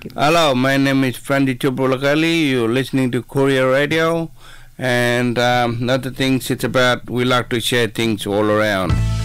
you. Hello, my name is Frandy Chopolakali. You're listening to Korea Radio. And another thing it's about, we like to share things all around.